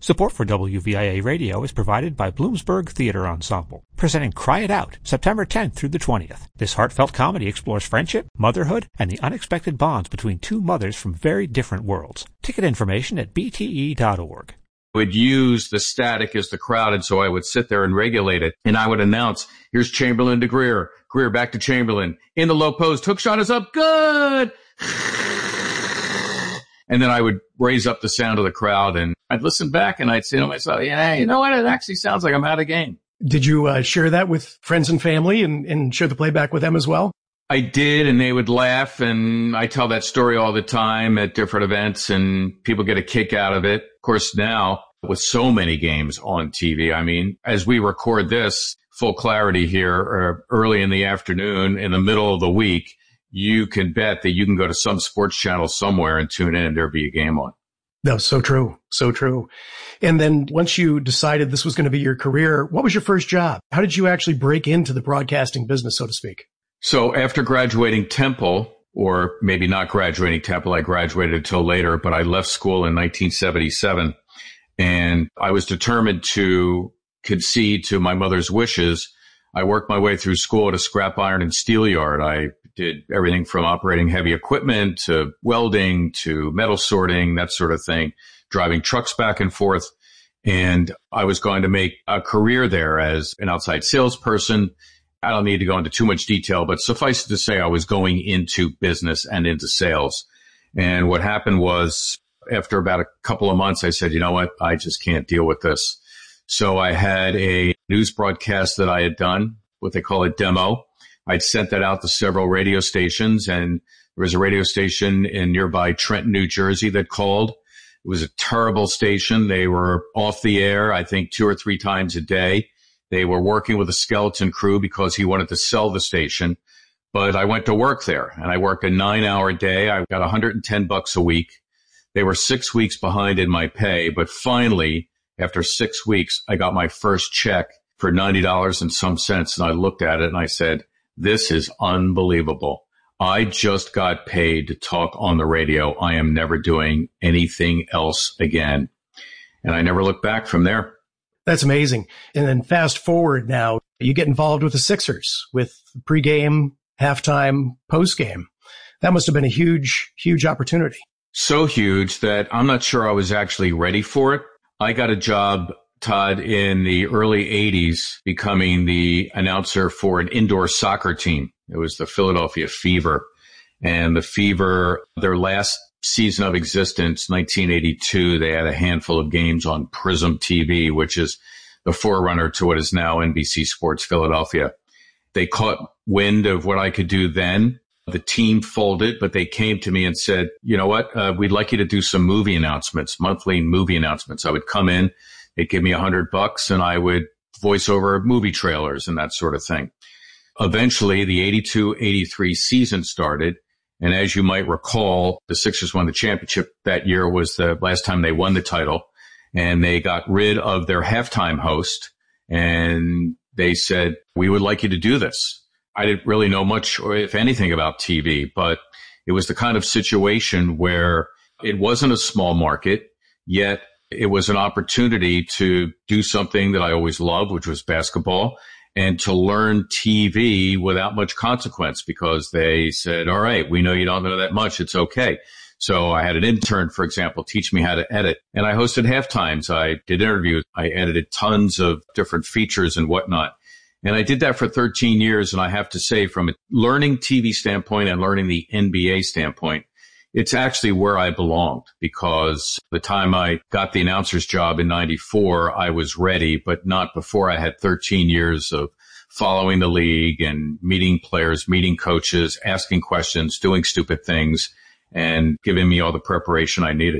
Support for WVIA Radio is provided by Bloomsburg Theater Ensemble, presenting Cry It Out, September 10th through the 20th. This heartfelt comedy explores friendship, motherhood, and the unexpected bonds between two mothers from very different worlds. Ticket information at bte.org. Would use the static as the crowd, and so I would sit there and regulate it, and I would announce, here's Chamberlain to Greer, Greer back to Chamberlain, in the low post, hook shot is up, good! And then I would raise up the sound of the crowd, and I'd listen back, and I'd say to myself, yeah, you know what, it actually sounds like I'm out of game. Did you share that with friends and family and share the playback with them as well? I did, and they would laugh, and I tell that story all the time at different events, and people get a kick out of it. Of course, now, with so many games on TV, I mean, as we record this, full clarity here, early in the afternoon, in the middle of the week, you can bet that you can go to some sports channel somewhere and tune in and there'll be a game on. No, so true. So true. And then once you decided this was going to be your career, what was your first job? How did you actually break into the broadcasting business, so to speak? So after graduating Temple, or maybe not graduating Temple, I graduated until later, but I left school in 1977. And I was determined to concede to my mother's wishes. I worked my way through school at a scrap iron and steel yard. I did everything from operating heavy equipment to welding to metal sorting, that sort of thing, driving trucks back and forth. And I was going to make a career there as an outside salesperson. I don't need to go into too much detail, but suffice it to say I was going into business and into sales. And what happened was, after about a couple of months, I said, you know what? I just can't deal with this. So I had a news broadcast that I had done, what they call a demo. I'd sent that out to several radio stations, and there was a radio station in nearby Trenton, New Jersey that called. It was a terrible station. They were off the air, I think, 2 or 3 times a day. They were working with a skeleton crew because he wanted to sell the station. But I went to work there, and I worked a 9-hour day. I got $110 a week. They were 6 weeks behind in my pay, but finally, after 6 weeks, I got my first check for $90 and some cents. And I looked at it and I said, this is unbelievable. I just got paid to talk on the radio. I am never doing anything else again. And I never looked back from there. That's amazing. And then fast forward now, you get involved with the Sixers with pregame, halftime, postgame. That must have been a huge, huge opportunity. So huge that I'm not sure I was actually ready for it. I got a job, Todd, in the early 80s, becoming the announcer for an indoor soccer team. It was the Philadelphia Fever. And the Fever, their last season of existence, 1982, they had a handful of games on Prism TV, which is the forerunner to what is now NBC Sports Philadelphia. They caught wind of what I could do then. The team folded, but they came to me and said, you know what, we'd like you to do some movie announcements, monthly movie announcements. I would come in, they'd give me $100 and I would voice over movie trailers and that sort of thing. Eventually, the 82-83 season started. And as you might recall, the Sixers won the championship that year, was the last time they won the title. And they got rid of their halftime host and they said, we would like you to do this. I didn't really know much, or if anything, about TV, but it was the kind of situation where it wasn't a small market, yet it was an opportunity to do something that I always loved, which was basketball, and to learn TV without much consequence, because they said, all right, we know you don't know that much. It's okay. So I had an intern, for example, teach me how to edit, and I hosted halftimes. I did interviews. I edited tons of different features and whatnot. And I did that for 13 years. And I have to say, from a learning TV standpoint and learning the NBA standpoint, it's actually where I belonged, because the time I got the announcer's job in 94, I was ready, but not before I had 13 years of following the league and meeting players, meeting coaches, asking questions, doing stupid things, and giving me all the preparation I needed.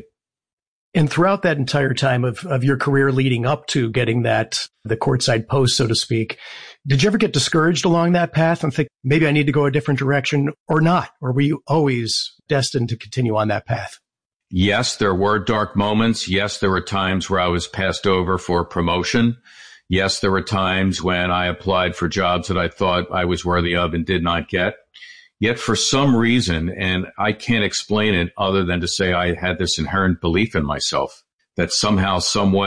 And throughout that entire time of your career leading up to getting the courtside post, so to speak, did you ever get discouraged along that path and think, maybe I need to go a different direction, or not? Or were you always destined to continue on that path? Yes, there were dark moments. Yes, there were times where I was passed over for promotion. Yes, there were times when I applied for jobs that I thought I was worthy of and did not get. Yet for some reason, and I can't explain it other than to say I had this inherent belief in myself that somehow, some way,